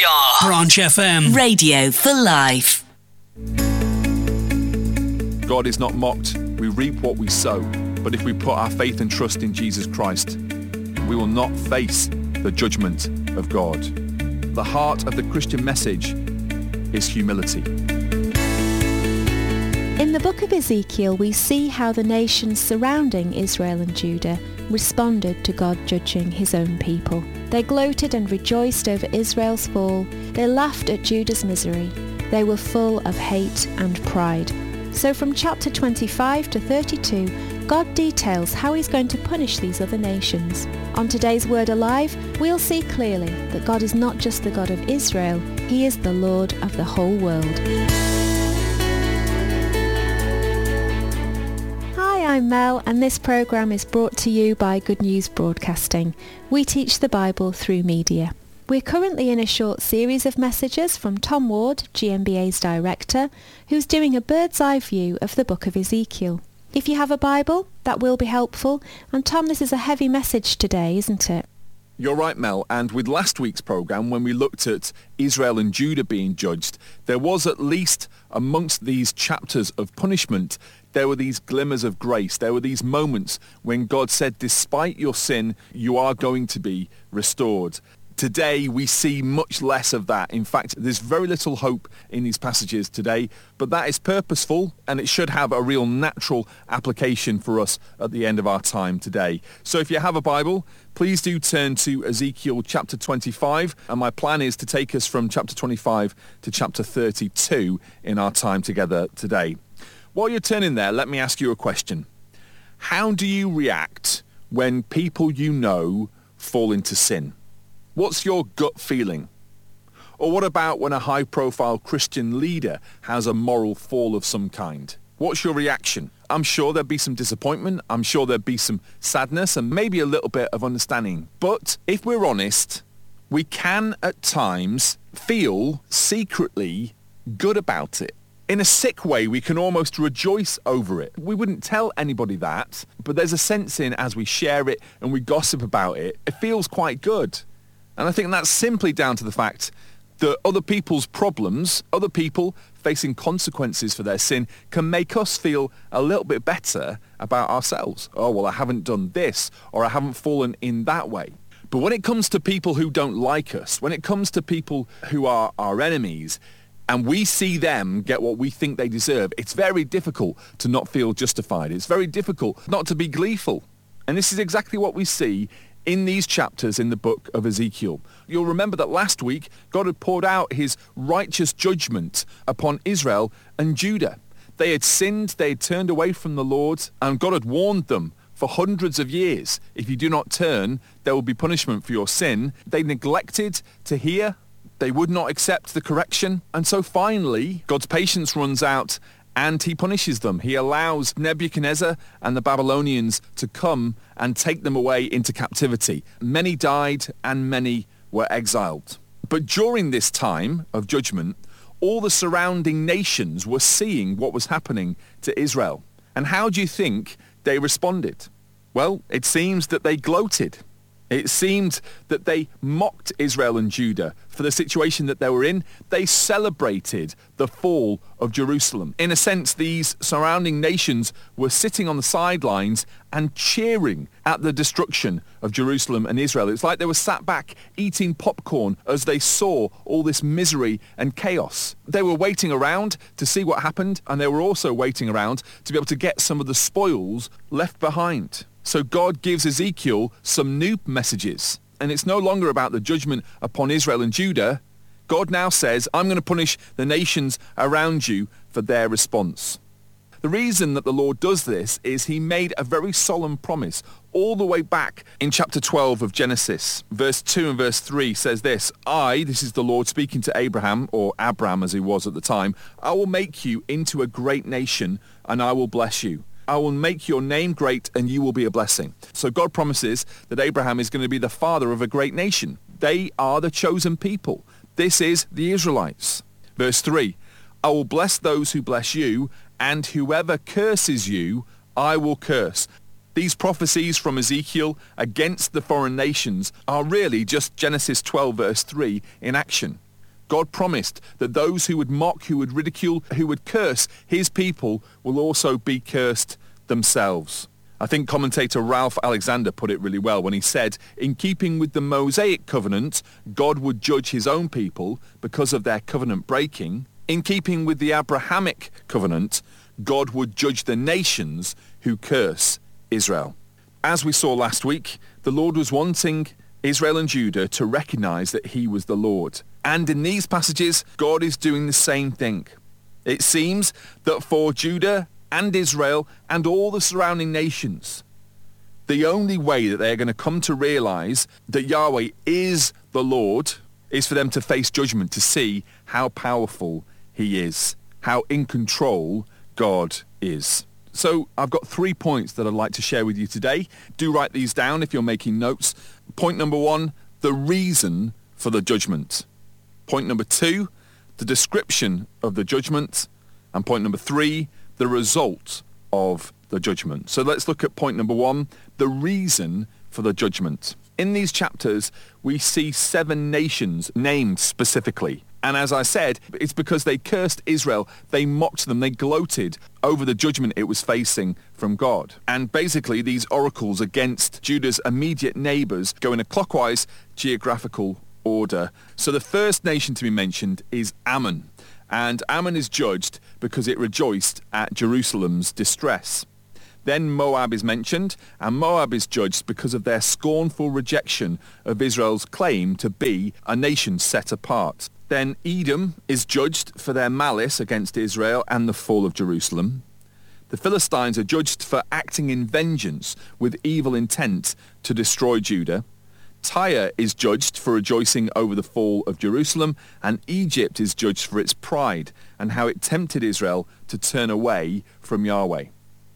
We are Branch FM. Radio for life. God is not mocked. We reap what we sow. But if we put our faith and trust in Jesus Christ, we will not face the judgment of God. The heart of the Christian message is humility. In the book of Ezekiel, we see how the nations surrounding Israel and Judah responded to God judging his own people. They gloated and rejoiced over Israel's fall. They laughed at Judah's misery. They were full of hate and pride. So from chapter 25 to 32, God details how he's going to punish these other nations. On today's Word Alive, we'll see clearly that God is not just the God of Israel, he is the Lord of the whole world. I'm Mel, and this programme is brought to you by Good News Broadcasting. We teach the Bible through media. We're currently in a short series of messages from Tom Ward, GMBA's director, who's doing a bird's eye view of the book of Ezekiel. If you have a Bible, that will be helpful. And Tom, this is a heavy message today, isn't it? You're right, Mel, and with last week's programme, when we looked at Israel and Judah being judged, there was at least amongst these chapters of punishment, there were these glimmers of grace. There were these moments when God said, despite your sin, you are going to be restored. Today, we see much less of that. In fact, there's very little hope in these passages today, but that is purposeful, and it should have a real natural application for us at the end of our time today. So if you have a Bible, please do turn to Ezekiel chapter 25, and my plan is to take us from chapter 25 to chapter 32 in our time together today. While you're turning there, let me ask you a question. How do you react when people you know fall into sin? What's your gut feeling? Or what about when a high-profile Christian leader has a moral fall of some kind? What's your reaction? I'm sure there'd be some disappointment. I'm sure there'd be some sadness and maybe a little bit of understanding. But if we're honest, we can at times feel secretly good about it. In a sick way, we can almost rejoice over it. We wouldn't tell anybody that, but there's a sense in as we share it and we gossip about it, it feels quite good. And I think that's simply down to the fact that other people's problems, other people facing consequences for their sin, can make us feel a little bit better about ourselves. Oh, well, I haven't done this, or I haven't fallen in that way. But when it comes to people who don't like us, when it comes to people who are our enemies, and we see them get what we think they deserve, it's very difficult to not feel justified. It's very difficult not to be gleeful. And this is exactly what we see in these chapters in the book of Ezekiel. You'll remember that last week, God had poured out his righteous judgment upon Israel and Judah. They had sinned, they had turned away from the Lord, and God had warned them for hundreds of years. If you do not turn, there will be punishment for your sin. They neglected to hear. They would not accept the correction. And so finally, God's patience runs out and he punishes them. He allows Nebuchadnezzar and the Babylonians to come and take them away into captivity. Many died and many were exiled. But during this time of judgment, all the surrounding nations were seeing what was happening to Israel. And how do you think they responded? Well, it seems that they gloated. It seemed that they mocked Israel and Judah for the situation that they were in. They celebrated the fall of Jerusalem. In a sense, these surrounding nations were sitting on the sidelines and cheering at the destruction of Jerusalem and Israel. It's like they were sat back eating popcorn as they saw all this misery and chaos. They were waiting around to see what happened, and they were also waiting around to be able to get some of the spoils left behind. So God gives Ezekiel some new messages. And it's no longer about the judgment upon Israel and Judah. God now says, I'm going to punish the nations around you for their response. The reason that the Lord does this is he made a very solemn promise all the way back in chapter 12 of Genesis. Verse 2 and verse 3 says this, this is the Lord speaking to Abraham, or Abram as he was at the time, I will make you into a great nation and I will bless you. I will make your name great and you will be a blessing. So God promises that Abraham is going to be the father of a great nation. They are the chosen people. This is the Israelites. Verse 3, I will bless those who bless you, and whoever curses you, I will curse. These prophecies from Ezekiel against the foreign nations are really just Genesis 12 verse 3 in action. God promised that those who would mock, who would ridicule, who would curse his people will also be cursed themselves. I think commentator Ralph Alexander put it really well when he said, in keeping with the Mosaic covenant, God would judge his own people because of their covenant breaking. In keeping with the Abrahamic covenant, God would judge the nations who curse Israel. As we saw last week, the Lord was wanting Israel and Judah to recognize that he was the Lord. And in these passages, God is doing the same thing. It seems that for Judah and Israel and all the surrounding nations, the only way that they're going to come to realize that Yahweh is the Lord is for them to face judgment, to see how powerful he is, how in control God is. So I've got 3 points that I'd like to share with you today. Do write these down if you're making notes. Point number 1, the reason for the judgment. Point number 2, the description of the judgment. And point number 3, the result of the judgment. So let's look at point number 1, the reason for the judgment. In these chapters, we see 7 nations named specifically. And as I said, it's because they cursed Israel. They mocked them. They gloated over the judgment it was facing from God. And basically, these oracles against Judah's immediate neighbors go in a clockwise geographical order. So the first nation to be mentioned is Ammon. And Ammon is judged because it rejoiced at Jerusalem's distress. Then Moab is mentioned, and Moab is judged because of their scornful rejection of Israel's claim to be a nation set apart. Then Edom is judged for their malice against Israel and the fall of Jerusalem. The Philistines are judged for acting in vengeance with evil intent to destroy Judah. Tyre is judged for rejoicing over the fall of Jerusalem, and Egypt is judged for its pride and how it tempted Israel to turn away from Yahweh.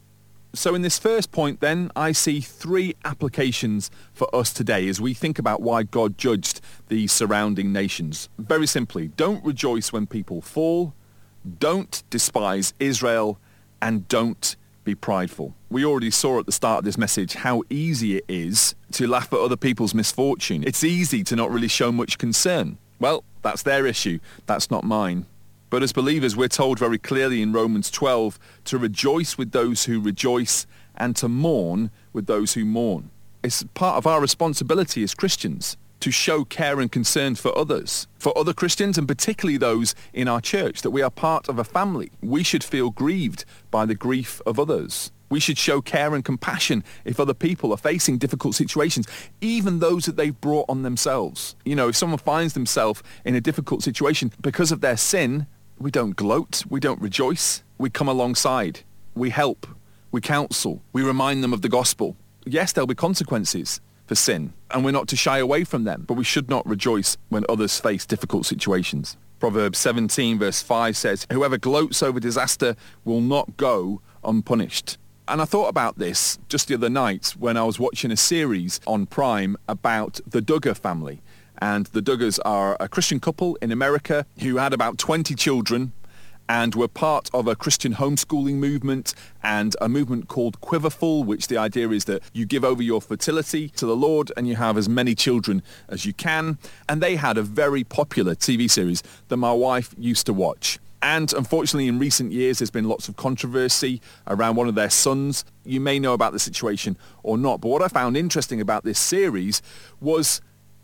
So in this first point then, I see 3 applications for us today as we think about why God judged the surrounding nations. Very simply, don't rejoice when people fall, don't despise Israel, and don't be prideful. We already saw at the start of this message how easy it is to laugh at other people's misfortune. It's easy to not really show much concern. Well, that's their issue. That's not mine. But as believers, we're told very clearly in Romans 12 to rejoice with those who rejoice and to mourn with those who mourn. It's part of our responsibility as Christians to show care and concern for others, for other Christians and particularly those in our church, that we are part of a family. We should feel grieved by the grief of others. We should show care and compassion if other people are facing difficult situations, even those that they've brought on themselves. You know, if someone finds themselves in a difficult situation because of their sin, we don't gloat, we don't rejoice, we come alongside, we help, we counsel, we remind them of the gospel. Yes, there'll be consequences for sin, and we're not to shy away from them, but we should not rejoice when others face difficult situations. Proverbs 17 verse 5 says, "Whoever gloats over disaster will not go unpunished." And I thought about this just the other night when I was watching a series on Prime about the Duggar family. And the Duggars are a Christian couple in America who had about 20 children and were part of a Christian homeschooling movement and a movement called Quiverful, which the idea is that you give over your fertility to the Lord and you have as many children as you can. And they had a very popular TV series that my wife used to watch. And unfortunately, in recent years, there's been lots of controversy around one of their sons. You may know about the situation or not. But what I found interesting about this series was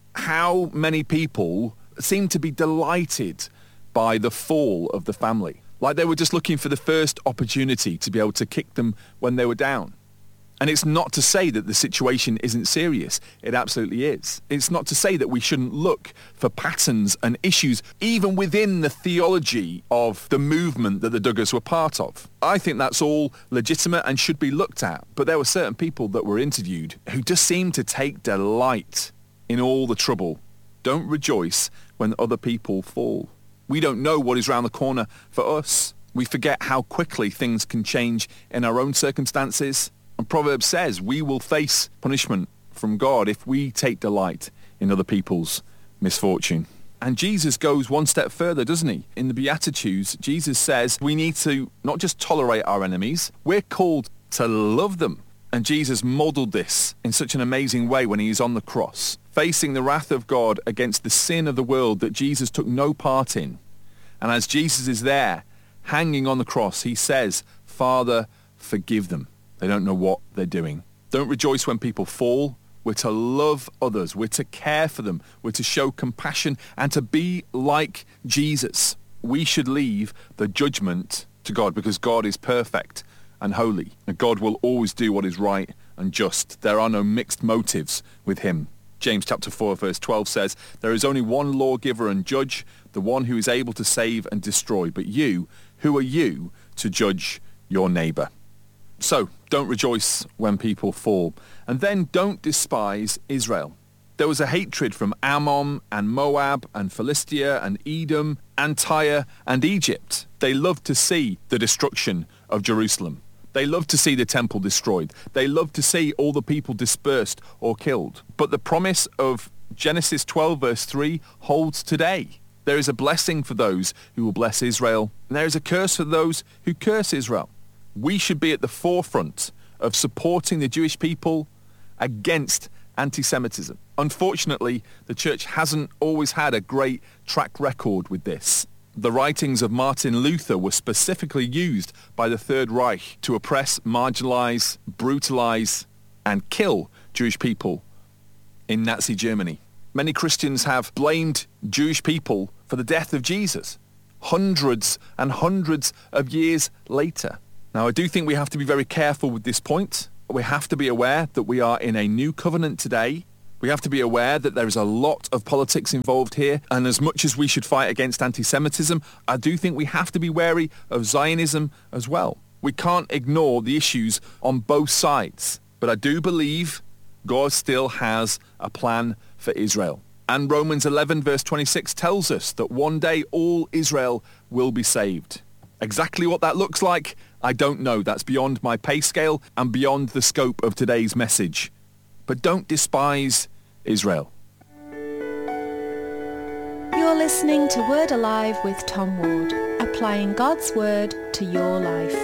how many people seemed to be delighted by the fall of the family. Like they were just looking for the first opportunity to be able to kick them when they were down. And it's not to say that the situation isn't serious. It absolutely is. It's not to say that we shouldn't look for patterns and issues even within the theology of the movement that the Duggars were part of. I think that's all legitimate and should be looked at. But there were certain people that were interviewed who just seemed to take delight in all the trouble. Don't rejoice when other people fall. We don't know what is around the corner for us. We forget how quickly things can change in our own circumstances. And Proverbs says we will face punishment from God if we take delight in other people's misfortune. And Jesus goes one step further, doesn't he? In the Beatitudes, Jesus says we need to not just tolerate our enemies, we're called to love them. And Jesus modeled this in such an amazing way when he is on the cross, facing the wrath of God against the sin of the world that Jesus took no part in. And as Jesus is there, hanging on the cross, he says, Father, forgive them. They don't know what they're doing. Don't rejoice when people fall. We're to love others. We're to care for them. We're to show compassion and to be like Jesus. We should leave the judgment to God because God is perfect and holy. And God will always do what is right and just. There are no mixed motives with him. James chapter 4 verse 12 says, there is only one lawgiver and judge, the one who is able to save and destroy. But you, who are you to judge your neighbor? So don't rejoice when people fall. And then don't despise Israel. There was a hatred from Ammon and Moab and Philistia and Edom and Tyre and Egypt. They loved to see the destruction of Jerusalem. They loved to see the temple destroyed. They loved to see all the people dispersed or killed. But the promise of Genesis 12 verse 3 holds today. There is a blessing for those who will bless Israel, and there is a curse for those who curse Israel. We should be at the forefront of supporting the Jewish people against anti-Semitism. Unfortunately, the church hasn't always had a great track record with this. The writings of Martin Luther were specifically used by the Third Reich to oppress, marginalize, brutalize, and kill Jewish people in Nazi Germany. Many Christians have blamed Jewish people for the death of Jesus, hundreds and hundreds of years later. Now, I do think we have to be very careful with this point. We have to be aware that we are in a new covenant today. We have to be aware that there is a lot of politics involved here. And as much as we should fight against anti-Semitism, I do think we have to be wary of Zionism as well. We can't ignore the issues on both sides. But I do believe God still has a plan for Israel. And Romans 11 verse 26 tells us that one day all Israel will be saved. Exactly what that looks like, I don't know. That's beyond my pay scale and beyond the scope of today's message. But don't despise Israel. You're listening to Word Alive with Tom Ward, applying God's Word to your life.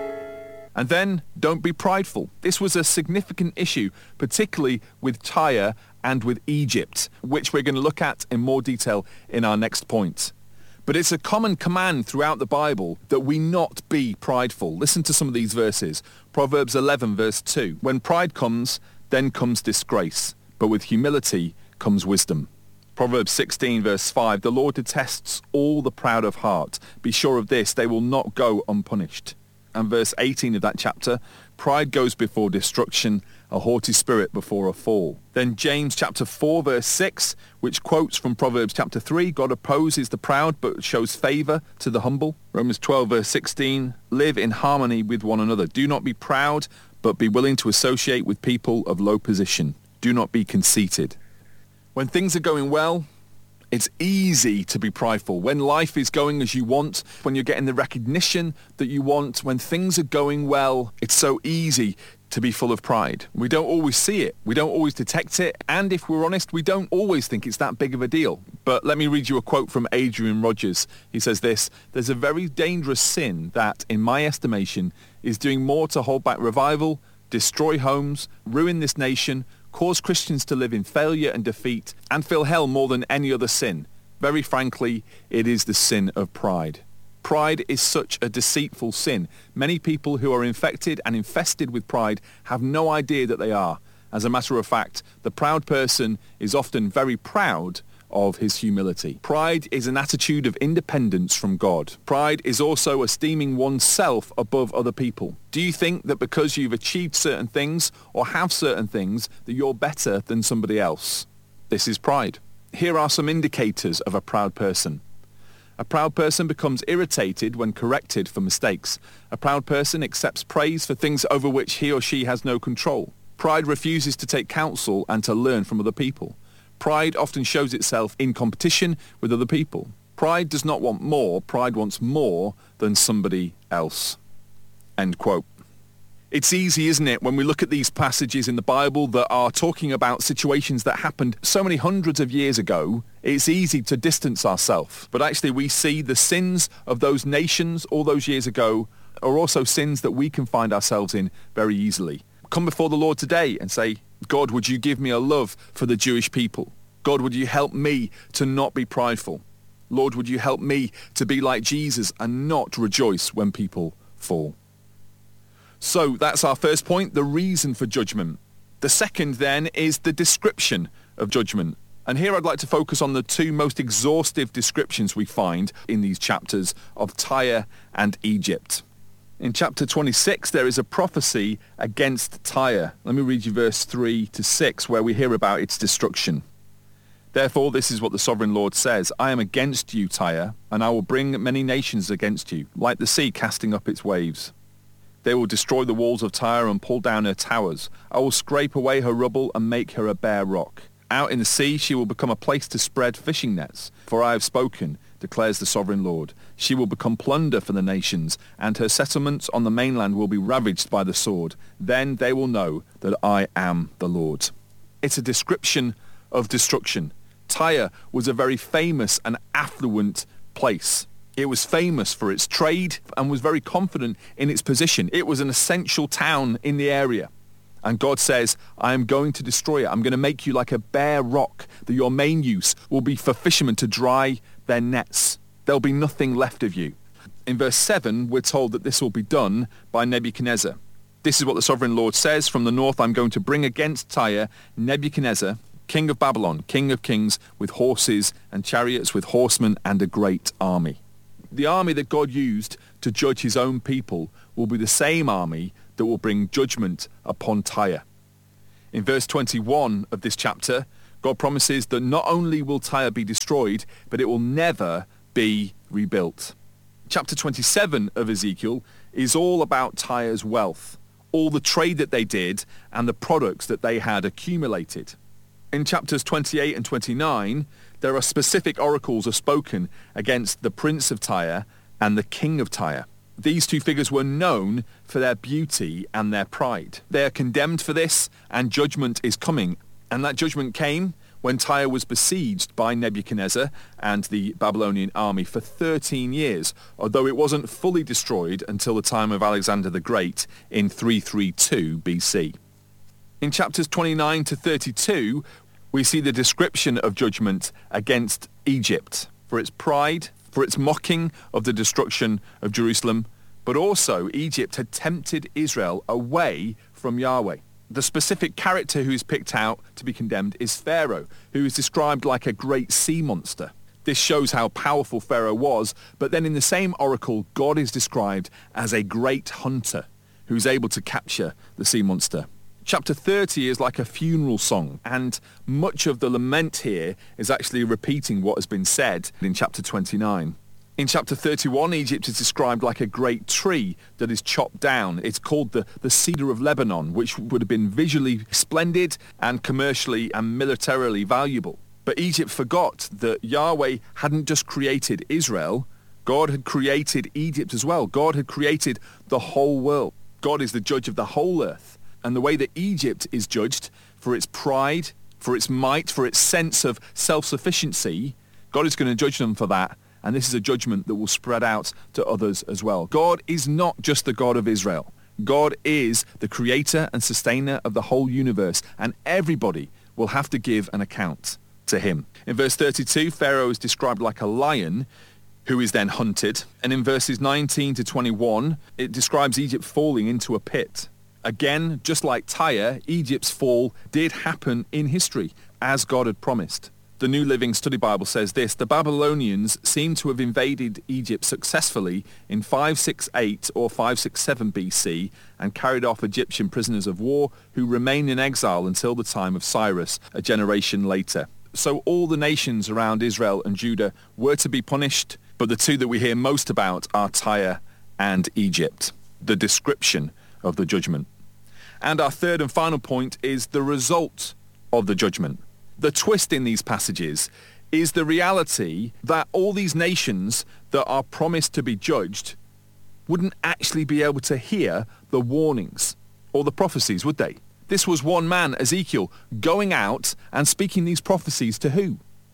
And then don't be prideful. This was a significant issue, particularly with Tyre and with Egypt, which we're going to look at in more detail in our next point. But it's a common command throughout the Bible that we not be prideful. Listen to some of these verses. Proverbs 11 verse 2. When pride comes, then comes disgrace, but with humility comes wisdom. Proverbs 16 verse 5. The Lord detests all the proud of heart. Be sure of this, they will not go unpunished. And verse 18 of that chapter, pride goes before destruction, a haughty spirit before a fall. Then James chapter 4 verse 6, which quotes from Proverbs chapter 3, God opposes the proud but shows favor to the humble. Romans 12 verse 16, live in harmony with one another. Do not be proud, but be willing to associate with people of low position. Do not be conceited. When things are going well, it's easy to be prideful. When life is going as you want, when you're getting the recognition that you want, when things are going well, it's so easy to be full of pride. We don't always see it. We don't always detect it. And if we're honest, we don't always think it's that big of a deal. But let me read you a quote from Adrian Rogers. He says this, there's a very dangerous sin that, in my estimation, is doing more to hold back revival, destroy homes, ruin this nation, cause Christians to live in failure and defeat, and feel hell more than any other sin. Very frankly, it is the sin of pride. Pride is such a deceitful sin. Many people who are infected and infested with pride have no idea that they are. As a matter of fact, the proud person is often very proud of his humility. Pride is an attitude of independence from God. Pride is also esteeming oneself above other people. Do you think that because you've achieved certain things or have certain things that you're better than somebody else? This is pride. Here are some indicators of a proud person. A proud person becomes irritated when corrected for mistakes. A proud person accepts praise for things over which he or she has no control. Pride refuses to take counsel and to learn from other people. Pride often shows itself in competition with other people. Pride does not want more. Pride wants more than somebody else. End quote. It's easy, isn't it, when we look at these passages in the Bible that are talking about situations that happened so many hundreds of years ago, it's easy to distance ourselves. But actually we see the sins of those nations all those years ago are also sins that we can find ourselves in very easily. Come before the Lord today and say, God, would you give me a love for the Jewish people? God, would you help me to not be prideful? Lord, would you help me to be like Jesus and not rejoice when people fall? So that's our first point, the reason for judgment. The second then is the description of judgment. And here I'd like to focus on the two most exhaustive descriptions we find in these chapters of Tyre and Egypt. In chapter 26, there is a prophecy against Tyre. Let me read you verse 3 to 6, where we hear about its destruction. Therefore, this is what the sovereign Lord says, I am against you, Tyre, and I will bring many nations against you, like the sea casting up its waves. They will destroy the walls of Tyre and pull down her towers. I will scrape away her rubble and make her a bare rock. Out in the sea she will become a place to spread fishing nets. For I have spoken, declares the sovereign Lord. She will become plunder for the nations, and her settlements on the mainland will be ravaged by the sword. Then they will know that I am the Lord. It's a description of destruction. Tyre was a very famous and affluent place. It was famous for its trade and was very confident in its position. It was an essential town in the area. And God says, I am going to destroy it. I'm going to make you like a bare rock, that your main use will be for fishermen to dry their nets. There'll be nothing left of you. In verse 7, we're told that this will be done by Nebuchadnezzar. This is what the sovereign Lord says, from the north I'm going to bring against Tyre Nebuchadnezzar, king of Babylon, king of kings, with horses and chariots, with horsemen and a great army. The army that God used to judge his own people will be the same army that will bring judgment upon Tyre. In verse 21 of this chapter, God promises that not only will Tyre be destroyed, but it will never be rebuilt. Chapter 27 of Ezekiel is all about Tyre's wealth, all the trade that they did and the products that they had accumulated. In chapters 28 and 29, there are specific oracles are spoken against the prince of Tyre and the king of Tyre. These two figures were known for their beauty and their pride. They are condemned for this, and judgment is coming. And that judgment came when Tyre was besieged by Nebuchadnezzar and the Babylonian army for 13 years, although it wasn't fully destroyed until the time of Alexander the Great in 332 BC. In chapters 29 to 32, we see the description of judgment against Egypt for its pride, for its mocking of the destruction of Jerusalem, but also Egypt had tempted Israel away from Yahweh. The specific character who is picked out to be condemned is Pharaoh, who is described like a great sea monster. This shows how powerful Pharaoh was, but then in the same oracle, God is described as a great hunter who is able to capture the sea monster. Chapter 30 is like a funeral song, and much of the lament here is actually repeating what has been said in chapter 29. In chapter 31, Egypt is described like a great tree that is chopped down. It's called the cedar of Lebanon, which would have been visually splendid and commercially and militarily valuable. But Egypt forgot that Yahweh hadn't just created Israel. God had created Egypt as well. God had created the whole world. God is the judge of the whole earth. And the way that Egypt is judged for its pride, for its might, for its sense of self-sufficiency, God is going to judge them for that. And this is a judgment that will spread out to others as well. God is not just the God of Israel. God is the creator and sustainer of the whole universe, and everybody will have to give an account to him. In verse 32, Pharaoh is described like a lion who is then hunted. And in verses 19 to 21, it describes Egypt falling into a pit. Again, just like Tyre, Egypt's fall did happen in history, as God had promised. The New Living Study Bible says this: the Babylonians seem to have invaded Egypt successfully in 568 or 567 BC and carried off Egyptian prisoners of war who remained in exile until the time of Cyrus, a generation later. So all the nations around Israel and Judah were to be punished, but the two that we hear most about are Tyre and Egypt, the description of the judgment. And our third and final point is the result of the judgment. The twist in these passages is the reality that all these nations that are promised to be judged wouldn't actually be able to hear the warnings or the prophecies, would they? This was one man, Ezekiel, going out and speaking these prophecies to who?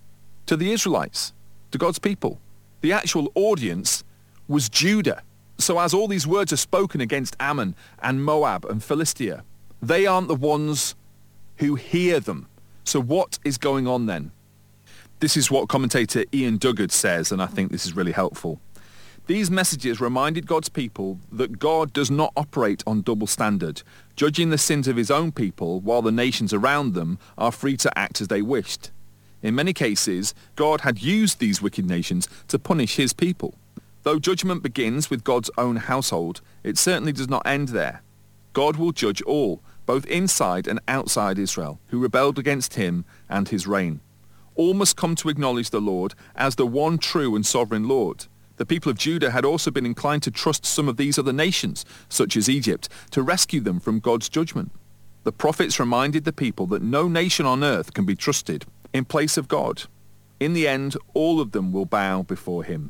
To the Israelites, to God's people. The actual audience was Judah. So as all these words are spoken against Ammon and Moab and Philistia, They aren't the ones who hear them. So what is going on then? This is what commentator Ian Duggard says, and I think this is really helpful. These messages reminded God's people that God does not operate on double standard, judging the sins of his own people while the nations around them are free to act as they wished. In many cases, God had used these wicked nations to punish his people. Though judgment begins with God's own household, it certainly does not end there. God will judge all, both inside and outside Israel, who rebelled against him and his reign. All must come to acknowledge the Lord as the one true and sovereign Lord. The people of Judah had also been inclined to trust some of these other nations, such as Egypt, to rescue them from God's judgment. The prophets reminded the people that no nation on earth can be trusted in place of God. In the end, all of them will bow before him.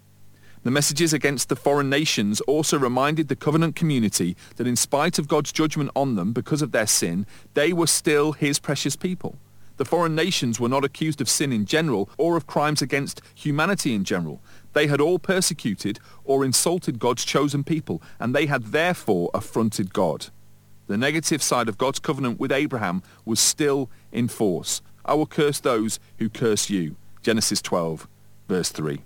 The messages against the foreign nations also reminded the covenant community that in spite of God's judgment on them because of their sin, they were still his precious people. The foreign nations were not accused of sin in general or of crimes against humanity in general. They had all persecuted or insulted God's chosen people, and they had therefore affronted God. The negative side of God's covenant with Abraham was still in force. I will curse those who curse you. Genesis 12, verse 3.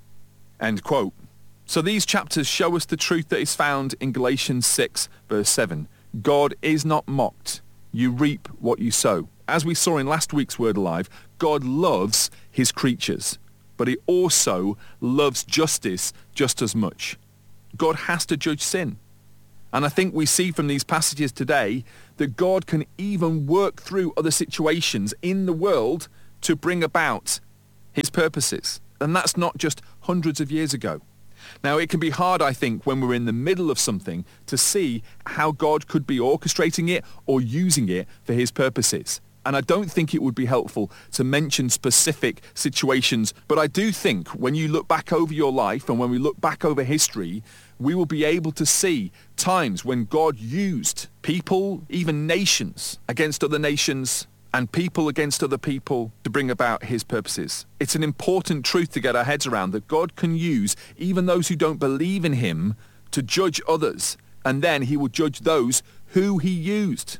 End quote. So these chapters show us the truth that is found in Galatians 6, verse 7. God is not mocked. You reap what you sow. As we saw in last week's Word Alive, God loves his creatures, but he also loves justice just as much. God has to judge sin. And I think we see from these passages today that God can even work through other situations in the world to bring about his purposes. And that's not just hundreds of years ago. Now, it can be hard, I think, when we're in the middle of something to see how God could be orchestrating it or using it for his purposes. And I don't think it would be helpful to mention specific situations, but I do think when you look back over your life and when we look back over history, we will be able to see times when God used people, even nations, against other nations and people against other people to bring about his purposes. It's an important truth to get our heads around, that God can use even those who don't believe in him to judge others, and then he will judge those who he used.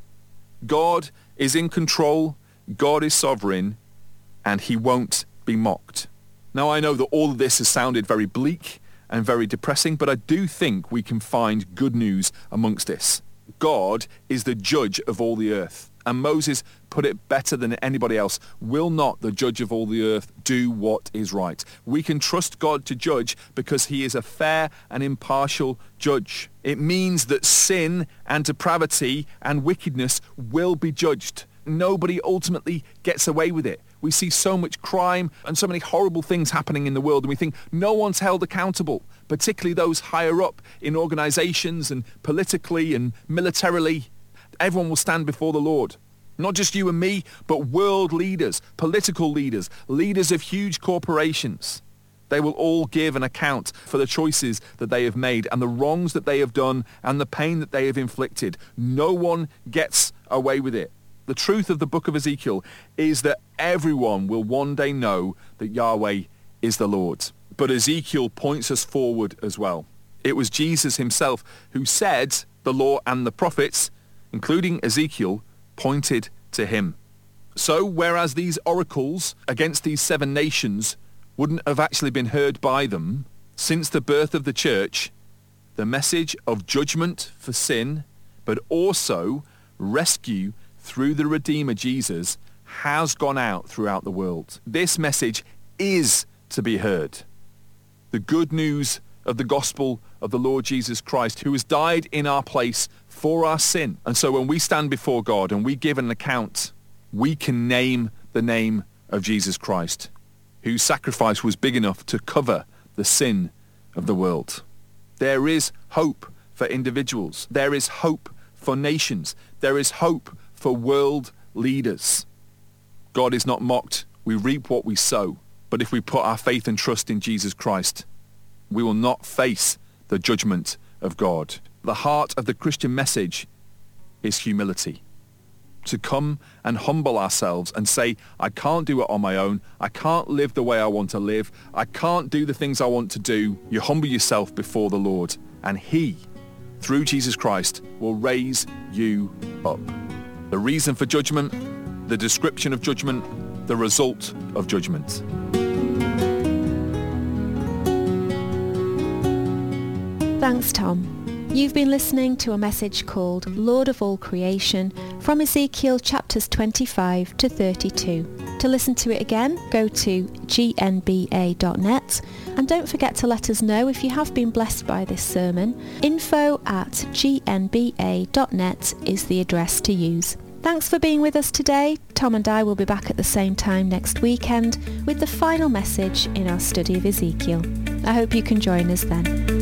God is in control, God is sovereign, and he won't be mocked. Now, I know that all of this has sounded very bleak and very depressing, but I do think we can find good news amongst this. God is the judge of all the earth. And Moses put it better than anybody else. Will not the judge of all the earth do what is right? We can trust God to judge because he is a fair and impartial judge. It means that sin and depravity and wickedness will be judged. Nobody ultimately gets away with it. We see so much crime and so many horrible things happening in the world, and we think no one's held accountable, particularly those higher up in organizations and politically and militarily. Everyone will stand before the Lord. Not just you and me, but world leaders, political leaders, leaders of huge corporations. They will all give an account for the choices that they have made and the wrongs that they have done and the pain that they have inflicted. No one gets away with it. The truth of the book of Ezekiel is that everyone will one day know that Yahweh is the Lord. But Ezekiel points us forward as well. It was Jesus himself who said the law and the prophets, including Ezekiel, pointed to him. So whereas these oracles against these 7 nations wouldn't have actually been heard by them, since the birth of the church, the message of judgment for sin, but also rescue through the Redeemer Jesus, has gone out throughout the world. This message is to be heard. The good news of the gospel of the Lord Jesus Christ, who has died in our place for our sin. And so when we stand before God and we give an account, we can name the name of Jesus Christ, whose sacrifice was big enough to cover the sin of the world. There is hope for individuals. There is hope for nations. There is hope for world leaders. God is not mocked. We reap what we sow. But if we put our faith and trust in Jesus Christ, we will not face the judgment of God. The heart of the Christian message is humility. To come and humble ourselves and say, I can't do it on my own. I can't live the way I want to live. I can't do the things I want to do. You humble yourself before the Lord, and he, through Jesus Christ, will raise you up. The reason for judgment, the description of judgment, the result of judgment. Thanks, Tom. You've been listening to a message called Lord of All Creation from Ezekiel chapters 25 to 32. To listen to it again, go to gnba.net and don't forget to let us know if you have been blessed by this sermon. info@gnba.net is the address to use. Thanks for being with us today. Tom and I will be back at the same time next weekend with the final message in our study of Ezekiel. I hope you can join us then.